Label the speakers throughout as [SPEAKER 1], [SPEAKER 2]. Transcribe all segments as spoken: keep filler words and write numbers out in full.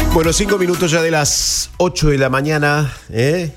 [SPEAKER 1] Bueno, cinco minutos ya de las ocho de la mañana, ¿eh?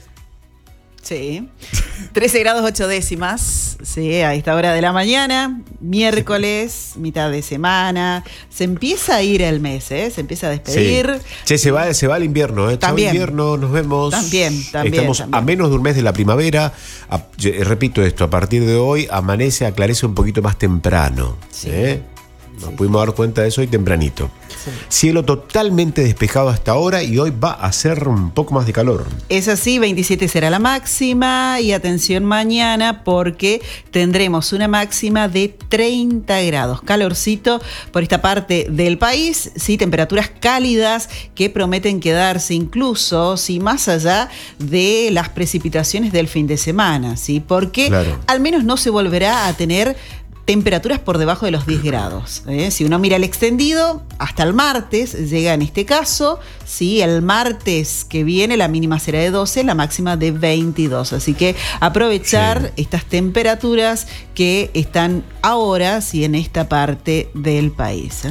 [SPEAKER 2] Sí. trece grados ocho décimas, sí, a esta hora de la mañana, miércoles, mitad de semana. Se empieza a ir el mes, ¿eh? Se empieza a despedir.
[SPEAKER 1] Sí. Che, se va, se va el invierno, ¿eh?
[SPEAKER 2] También.
[SPEAKER 1] Chao invierno, nos vemos.
[SPEAKER 2] También, también.
[SPEAKER 1] Estamos
[SPEAKER 2] también.
[SPEAKER 1] a menos de un mes de la primavera. A, repito esto, a partir de hoy amanece, aclarece un poquito más temprano.
[SPEAKER 2] Sí.
[SPEAKER 1] ¿eh? Nos
[SPEAKER 2] Sí,
[SPEAKER 1] pudimos
[SPEAKER 2] sí.
[SPEAKER 1] dar cuenta de eso hoy tempranito.
[SPEAKER 2] Sí.
[SPEAKER 1] Cielo totalmente despejado hasta ahora y hoy va a ser un poco más de calor.
[SPEAKER 2] Es así, veintisiete será la máxima y atención mañana porque tendremos una máxima de treinta grados. Calorcito por esta parte del país, sí, temperaturas cálidas que prometen quedarse incluso, sí, más allá de las precipitaciones del fin de semana, sí, porque
[SPEAKER 1] Claro.
[SPEAKER 2] al menos no se volverá a tener temperaturas por debajo de los diez grados. ¿eh? Si uno mira el extendido, hasta el martes llega en este caso. ¿sí? El martes que viene la mínima será de doce, la máxima de veintidós. Así que aprovechar
[SPEAKER 1] Sí.
[SPEAKER 2] estas temperaturas que están ahora sí, en esta parte del país. ¿eh?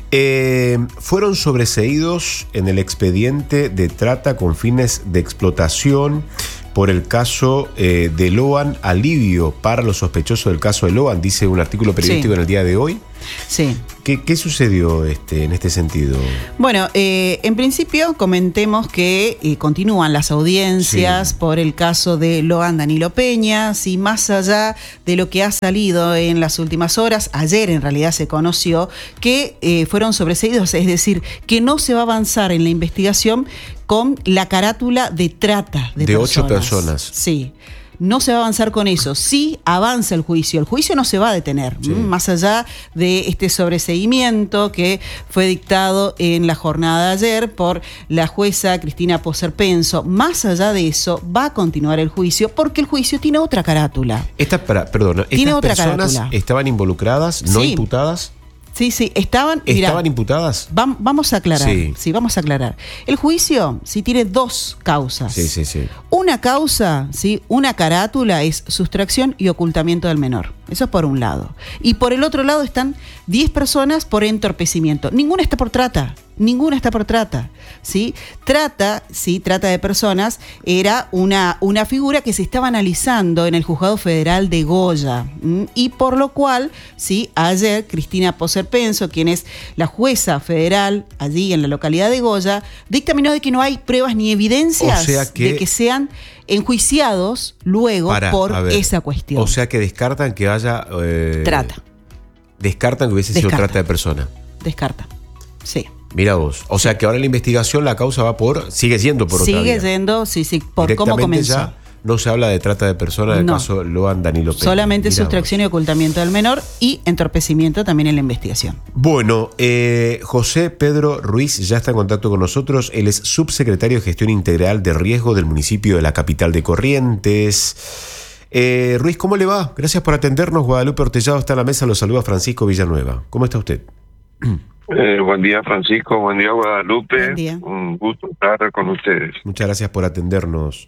[SPEAKER 1] Eh, fueron sobreseídos en el expediente de trata con fines de explotación por el caso eh, de Loan, alivio para los sospechosos del caso de Loan, dice un artículo periodístico
[SPEAKER 2] Sí.
[SPEAKER 1] en el día de hoy.
[SPEAKER 2] Sí.
[SPEAKER 1] ¿Qué, qué sucedió este, en este sentido?
[SPEAKER 2] Bueno, eh, en principio comentemos que eh, continúan las audiencias
[SPEAKER 1] Sí.
[SPEAKER 2] por el caso de Loan Danilo Peña, y más allá de lo que ha salido en las últimas horas, ayer en realidad se conoció que eh, fueron sobreseídos, es decir, que no se va a avanzar en la investigación con la carátula de trata de,
[SPEAKER 1] De
[SPEAKER 2] personas.
[SPEAKER 1] ocho personas.
[SPEAKER 2] Sí. No se va a avanzar con eso. Sí avanza el juicio. El juicio no se va a detener.
[SPEAKER 1] Sí.
[SPEAKER 2] Más allá de este sobreseimiento que fue dictado en la jornada de ayer por la jueza Cristina Poser Penso. Más allá de eso, va a continuar el juicio porque el juicio tiene otra carátula.
[SPEAKER 1] Esta, para, perdón,
[SPEAKER 2] Tiene
[SPEAKER 1] ¿estas
[SPEAKER 2] otra
[SPEAKER 1] personas
[SPEAKER 2] carátula.
[SPEAKER 1] estaban involucradas, no
[SPEAKER 2] Sí.
[SPEAKER 1] imputadas?
[SPEAKER 2] Sí, sí, estaban... mirá,
[SPEAKER 1] ¿Estaban imputadas?
[SPEAKER 2] vam- vamos a aclarar.
[SPEAKER 1] Sí.
[SPEAKER 2] Sí, vamos a aclarar. El juicio, sí, tiene dos causas.
[SPEAKER 1] Sí, sí, sí.
[SPEAKER 2] Una causa, ¿sí? Una carátula es sustracción y ocultamiento del menor. Eso es por un lado. Y por el otro lado están diez personas por entorpecimiento. Ninguna está por trata. Ninguna está por trata. ¿sí? Trata, sí, trata de personas, era una, una figura que se estaba analizando en el Juzgado Federal de Goya. ¿m? Y por lo cual, sí, ayer Cristina Poser Penso, quien es la jueza federal allí en la localidad de Goya, dictaminó de que no hay pruebas ni evidencias
[SPEAKER 1] O sea que-
[SPEAKER 2] de que sean enjuiciados luego
[SPEAKER 1] Pará,
[SPEAKER 2] por
[SPEAKER 1] a ver.
[SPEAKER 2] esa cuestión.
[SPEAKER 1] O sea que descartan que haya... eh,
[SPEAKER 2] Trata.
[SPEAKER 1] Descartan que hubiese sido
[SPEAKER 2] Descarta.
[SPEAKER 1] trata de persona.
[SPEAKER 2] Descarta. Sí.
[SPEAKER 1] Mira vos. O sea que ahora la investigación, la causa va por... Sigue yendo por otra
[SPEAKER 2] Sigue
[SPEAKER 1] vía.
[SPEAKER 2] yendo, sí, sí, por cómo
[SPEAKER 1] Directamente
[SPEAKER 2] comenzó.
[SPEAKER 1] ya no se habla de trata de persona en el
[SPEAKER 2] No.
[SPEAKER 1] caso Loan Danilo Peña.
[SPEAKER 2] Solamente
[SPEAKER 1] Mirá
[SPEAKER 2] sustracción
[SPEAKER 1] vos.
[SPEAKER 2] y ocultamiento del menor y entorpecimiento también en la investigación.
[SPEAKER 1] Bueno, eh, José Pedro Ruiz ya está en contacto con nosotros. Él es subsecretario de Gestión Integral de Riesgo del municipio de la capital de Corrientes. Eh, Ruiz, ¿cómo le va? Gracias por atendernos. Guadalupe Ortellado está en la mesa. Lo saluda Francisco Villanueva. ¿Cómo está usted?
[SPEAKER 3] Eh, buen día, Francisco. Buen día, Guadalupe.
[SPEAKER 2] Buen día.
[SPEAKER 3] Un gusto estar con ustedes.
[SPEAKER 1] Muchas gracias por atendernos,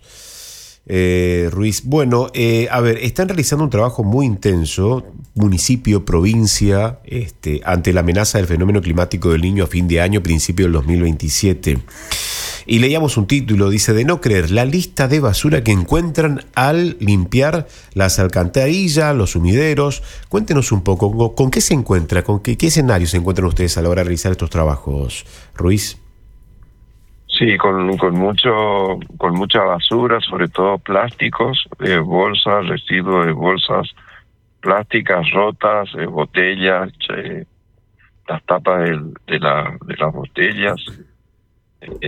[SPEAKER 1] eh, Ruiz. Bueno, eh, a ver, están realizando un trabajo muy intenso, municipio, provincia, este, ante la amenaza del fenómeno climático del Niño a fin de año, principio del dos mil veintisiete. Y leíamos un título, dice, de no creer, la lista de basura que encuentran al limpiar las alcantarillas, los sumideros. Cuéntenos un poco, ¿con, con qué se encuentra? ¿Con qué, qué escenarios se encuentran ustedes a la hora de realizar estos trabajos, Ruiz?
[SPEAKER 3] Sí, con, con mucho, con mucha basura, sobre todo plásticos, eh, bolsas, residuos de bolsas plásticas rotas, eh, botellas, eh, las tapas del- de, la, de las botellas. Eh,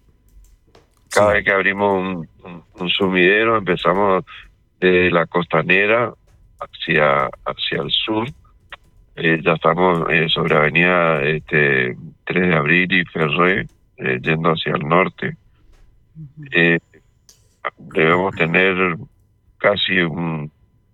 [SPEAKER 3] cada
[SPEAKER 1] Sí.
[SPEAKER 3] vez que abrimos un, un, un sumidero empezamos de la costanera hacia hacia el sur. Eh, ya estamos eh, sobre Avenida este, tres de abril y Ferré, eh, yendo hacia el norte. Eh, debemos tener casi un,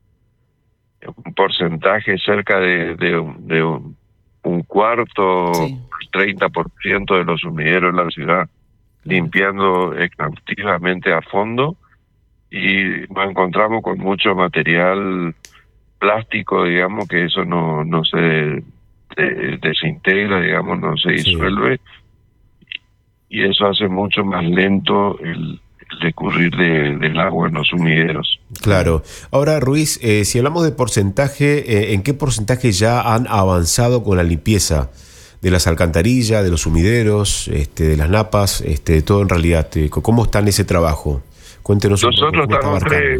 [SPEAKER 3] un porcentaje cerca de, de, un- de un, un cuarto,
[SPEAKER 2] Sí.
[SPEAKER 3] treinta por ciento de los sumideros en la ciudad limpiando exhaustivamente a fondo, y nos encontramos con mucho material plástico, digamos, que eso no, no se de- desintegra, digamos, no se
[SPEAKER 1] Sí.
[SPEAKER 3] disuelve, y eso hace mucho más lento el, el decurrir de, del agua en los sumideros.
[SPEAKER 1] Claro. Ahora, Ruiz, eh, si hablamos de porcentaje, eh, ¿en qué porcentaje ya han avanzado con la limpieza de las alcantarillas, de los sumideros, este, de las napas, este, de todo en realidad? ¿Cómo está en ese trabajo? Cuéntenos un
[SPEAKER 3] Nosotros
[SPEAKER 1] poco.
[SPEAKER 3] Estamos, entre,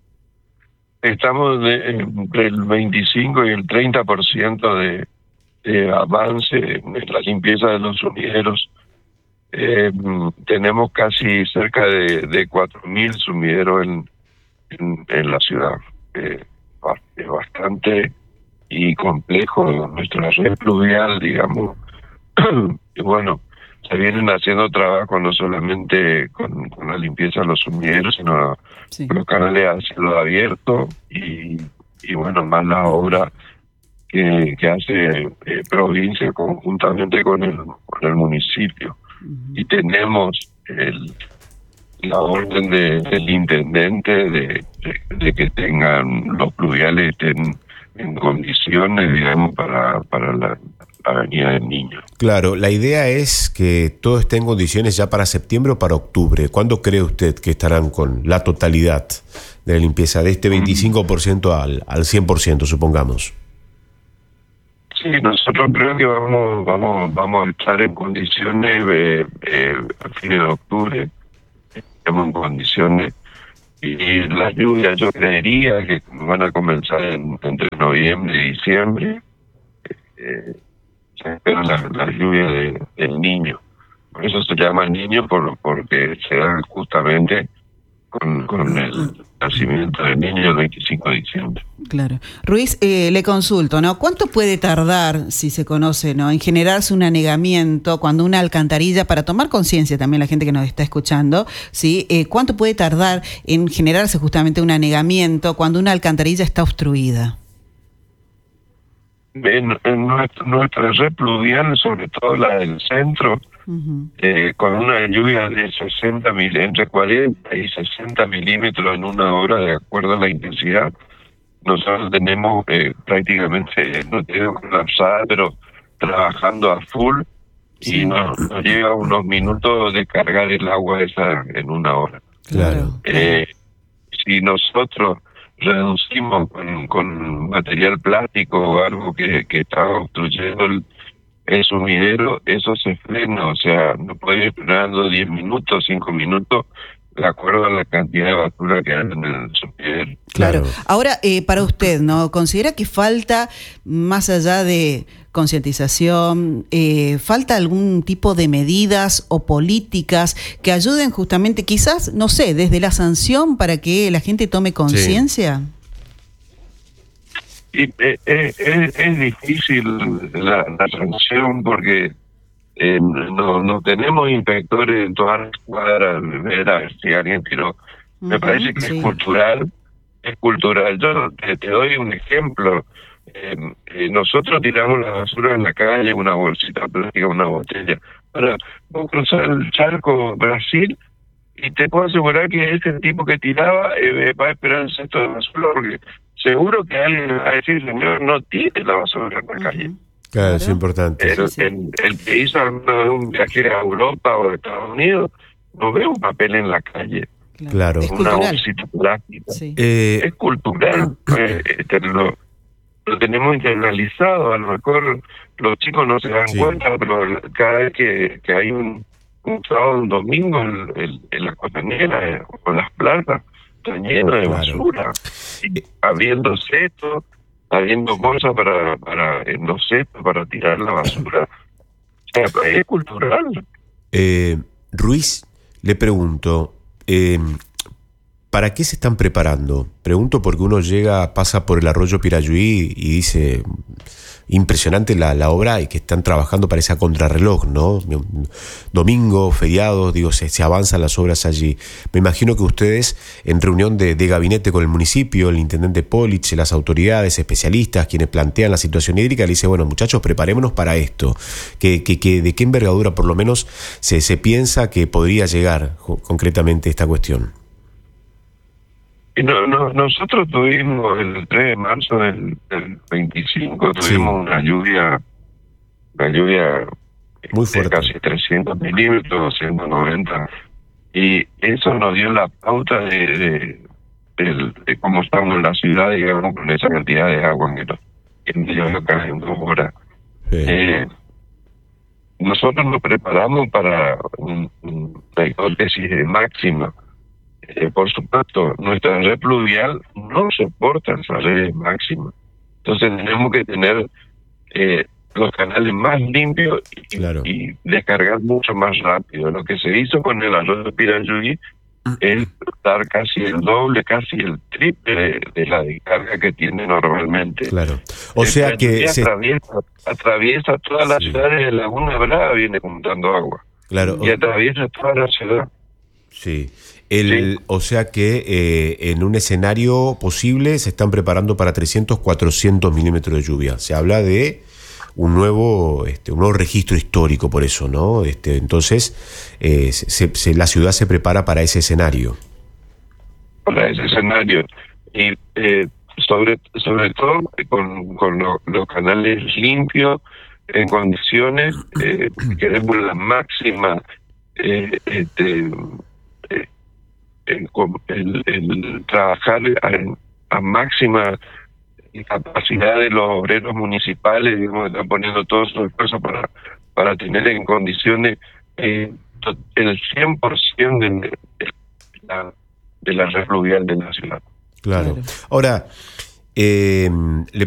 [SPEAKER 3] estamos de, entre el veinticinco y el treinta por ciento de, de avance en la limpieza de los sumideros. Eh, tenemos casi cerca de, de cuatro mil sumideros en, en, en la ciudad. Eh, es bastante y complejo nuestra red pluvial, digamos. Y bueno, se vienen haciendo trabajo no solamente con, con la limpieza de los sumideros, sino sí. los canales a cielo abierto y, y bueno, más la obra que, que hace eh, provincia conjuntamente con el, con el municipio. Uh-huh. Y tenemos el, la orden de, del intendente de, de, de que tengan los pluviales estén en condiciones, digamos, para, para la la venida del niño.
[SPEAKER 1] Claro, la idea es que todo esté en condiciones ya para septiembre o para octubre. ¿Cuándo cree usted que estarán con la totalidad de la limpieza, de este veinticinco por ciento al, al cien por ciento, supongamos?
[SPEAKER 3] Sí, nosotros creo que vamos vamos vamos a estar en condiciones eh, eh, a fines de octubre, estamos en condiciones, y las lluvias yo creería que van a comenzar en, entre noviembre y diciembre. Eh, se espera la, la lluvia de, del niño. Por eso se llama niño, por, porque se da justamente con, con el nacimiento del niño el veinticinco de diciembre.
[SPEAKER 2] Claro. Ruiz, eh, le consulto, ¿no? ¿Cuánto puede tardar, si se conoce, ¿no?, en generarse un anegamiento cuando una alcantarilla, para tomar conciencia también la gente que nos está escuchando, ¿sí? Eh, ¿Cuánto puede tardar en generarse justamente un anegamiento cuando una alcantarilla está obstruida?
[SPEAKER 3] En, en nuestra, nuestra red pluvial, sobre todo la del centro, uh-huh. eh, con una lluvia de sesenta mil, entre cuarenta y sesenta milímetros en una hora, de acuerdo a la intensidad, nosotros tenemos eh, prácticamente, no tenemos colapsada, pero trabajando a full, sí. y nos, nos lleva unos minutos de cargar el agua esa en una hora.
[SPEAKER 1] Claro.
[SPEAKER 3] Eh, si nosotros reducimos con, con material plástico o algo que, que está obstruyendo el, el sumidero, eso se frena, o sea, no puede ir frenando diez minutos, cinco minutos, de acuerdo a la cantidad de basura que hay en el sumidero.
[SPEAKER 2] Claro. Ahora, eh, para usted, ¿no considera que falta, más allá de concientización, eh, falta algún tipo de medidas o políticas que ayuden justamente, quizás, no sé, desde la sanción para que la gente tome conciencia?
[SPEAKER 3] Sí. Y, eh, eh, es, es difícil la, la sanción porque eh, no, no tenemos inspectores en todas las cuadras, ver a ver si alguien tiró. Me uh-huh, parece que sí. es cultural, es cultural. Yo te, te doy un ejemplo. Eh, eh, nosotros tiramos la basura en la calle, una bolsita plástica, una botella. Ahora, vos cruzar el charco Brasil y te puedo asegurar que ese tipo que tiraba eh, va a esperar el cesto de basura, porque seguro que alguien va a decir, señor, no tire la basura en la uh-huh. calle.
[SPEAKER 1] Claro, es importante.
[SPEAKER 3] El,
[SPEAKER 1] sí, sí.
[SPEAKER 3] el, el que hizo un viaje a Europa o a Estados Unidos no ve un papel en la calle.
[SPEAKER 1] Claro.
[SPEAKER 2] Es
[SPEAKER 3] una
[SPEAKER 2] cultural.
[SPEAKER 3] bolsita plástica.
[SPEAKER 2] Sí.
[SPEAKER 3] Eh, es cultural. eh, este, lo, lo tenemos internalizado. A lo mejor los chicos no se dan sí. cuenta, pero cada vez que, que hay un, un sábado, un domingo en, en, en la costanera eh, o en las plazas, está lleno de basura. Y, habiendo cestos, habiendo bolsas para, para en los cestos para tirar la basura. O sea, es cultural.
[SPEAKER 1] Eh, Ruiz, le pregunto, eh, ¿para qué se están preparando? Pregunto porque uno llega, pasa por el arroyo Pirayuí y dice, impresionante la, la obra y que están trabajando para esa contrarreloj, ¿no? Domingo, feriados, digo, se, se avanzan las obras allí. Me imagino que ustedes, en reunión de, de gabinete con el municipio, el intendente Polich, las autoridades, especialistas, quienes plantean la situación hídrica, le dice, bueno, muchachos, preparémonos para esto. Que, que, que, ¿De qué envergadura, por lo menos, se, se piensa que podría llegar concretamente esta cuestión?
[SPEAKER 3] No, no, nosotros tuvimos el tres de marzo del, del veinticinco, tuvimos sí. una lluvia, una lluvia
[SPEAKER 1] Muy fuerte.
[SPEAKER 3] Casi trescientos milímetros, doscientos noventa. Y eso nos dio la pauta de, de, de, de cómo estamos en la ciudad, digamos, con esa cantidad de agua que nos que nos casi en dos horas. Sí. Eh, nosotros nos preparamos para un, un, una hipótesis de máxima. Eh, por supuesto, nuestra red pluvial no soporta esa red máxima. Entonces tenemos que tener eh, los canales más limpios y, claro. y descargar mucho más rápido. Lo que se hizo con el arroyo Pirajuí es dar casi el doble, casi el triple de, de la descarga que tiene normalmente.
[SPEAKER 1] Claro. O sea que
[SPEAKER 3] se atraviesa, atraviesa todas las sí. ciudades de Laguna Brava, viene juntando agua.
[SPEAKER 1] Claro.
[SPEAKER 3] Y atraviesa toda la ciudad.
[SPEAKER 1] Sí. El, sí. O sea que eh, en un escenario posible se están preparando para trescientos, cuatrocientos milímetros de lluvia. Se habla de un nuevo este, un nuevo registro histórico, por eso, ¿no? Este, entonces, eh, se, se, la ciudad se prepara para ese escenario.
[SPEAKER 3] Para ese escenario. Y eh, sobre sobre todo con, con lo, los canales limpios, en condiciones, eh, queremos la máxima, eh, este, eh, el, el, el trabajar a, a máxima capacidad de los obreros municipales, digamos, están poniendo todo su esfuerzo para para tener en condiciones eh, el cien por ciento de, de la de la red fluvial de la ciudad.
[SPEAKER 1] Claro. Ahora, eh, le